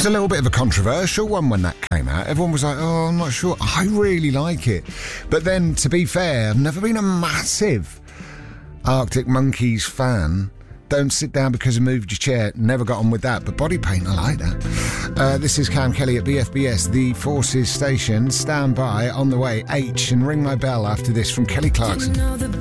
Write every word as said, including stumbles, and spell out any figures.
was a little bit of a controversial one when that came out. Everyone was like, oh, I'm not sure. I really like it. But then, to be fair, I've never been a massive Arctic Monkeys fan. Don't sit down because you moved your chair. Never got on with that. But Body Paint, I like that. Uh, this is Cam Kelly at B F B S, the Forces station. Stand by, on the way, H, and ring my bell after this from Kelly Clarkson.